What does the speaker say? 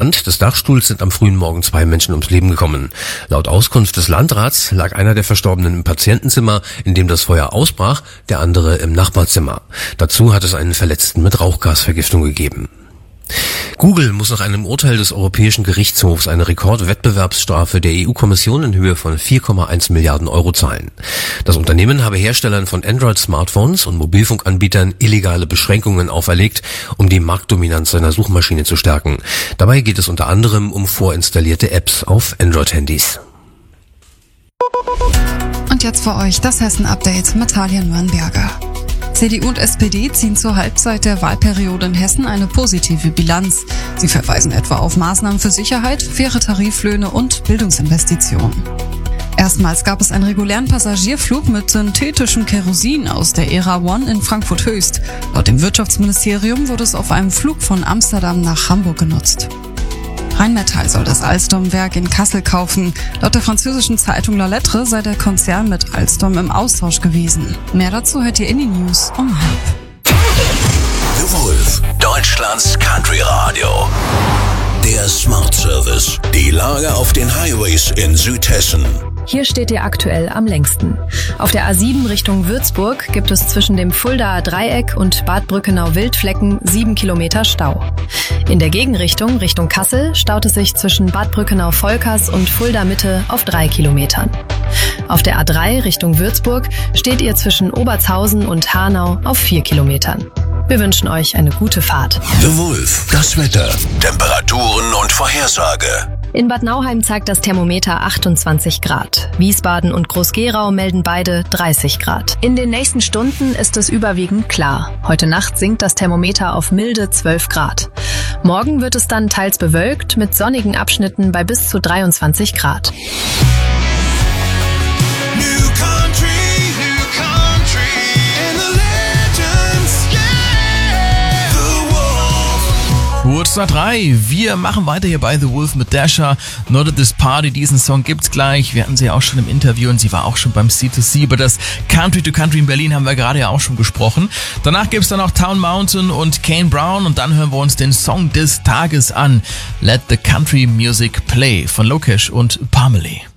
Wand des Dachstuhls sind am frühen Morgen 2 Menschen ums Leben gekommen. Laut Auskunft des Landrats lag einer der Verstorbenen im Patientenzimmer, in dem das Feuer ausbrach, der andere im Nachbarzimmer. Dazu hat es einen Verletzten mit Rauchgasvergiftung gegeben. Google muss nach einem Urteil des Europäischen Gerichtshofs eine Rekordwettbewerbsstrafe der EU-Kommission in Höhe von 4,1 Milliarden Euro zahlen. Das Unternehmen habe Herstellern von Android-Smartphones und Mobilfunkanbietern illegale Beschränkungen auferlegt, um die Marktdominanz seiner Suchmaschine zu stärken. Dabei geht es unter anderem um vorinstallierte Apps auf Android-Handys. Und jetzt für euch das Hessen-Update mit Talia Nürnberger. CDU und SPD ziehen zur Halbzeit der Wahlperiode in Hessen eine positive Bilanz. Sie verweisen etwa auf Maßnahmen für Sicherheit, faire Tariflöhne und Bildungsinvestitionen. Erstmals gab es einen regulären Passagierflug mit synthetischem Kerosin aus der Ära One in Frankfurt Höchst. Laut dem Wirtschaftsministerium wurde es auf einem Flug von Amsterdam nach Hamburg genutzt. Rheinmetall soll das Alstom-Werk in Kassel kaufen. Laut der französischen Zeitung La Lettre sei der Konzern mit Alstom im Austausch gewesen. Mehr dazu hört ihr in den News um 12:30. The Wolf, Deutschlands Country Radio. Der Smart Service. Die Lage auf den Highways in Südhessen. Hier steht ihr aktuell am längsten. Auf der A7 Richtung Würzburg gibt es zwischen dem Fuldaer Dreieck und Bad Brückenau-Wildflecken 7 Kilometer Stau. In der Gegenrichtung, Richtung Kassel, staut es sich zwischen Bad Brückenau-Volkers und Fulda Mitte auf 3 Kilometern. Auf der A3 Richtung Würzburg steht ihr zwischen Obertshausen und Hanau auf 4 Kilometern. Wir wünschen euch eine gute Fahrt. The Wolf, das Wetter, Temperaturen und Vorhersage. In Bad Nauheim zeigt das Thermometer 28 Grad. Wiesbaden und Groß-Gerau melden beide 30 Grad. In den nächsten Stunden ist es überwiegend klar. Heute Nacht sinkt das Thermometer auf milde 12 Grad. Morgen wird es dann teils bewölkt mit sonnigen Abschnitten bei bis zu 23 Grad. Kurz nach 3. Wir machen weiter hier bei The Wolf mit Dasha. Not at This Party. Diesen Song gibt's gleich. Wir hatten sie auch schon im Interview und sie war auch schon beim C2C. Über das Country to Country in Berlin haben wir gerade ja auch schon gesprochen. Danach gibt's dann noch Town Mountain und Kane Brown und dann hören wir uns den Song des Tages an. Let the Country Music Play von Lokesh und Parmalee.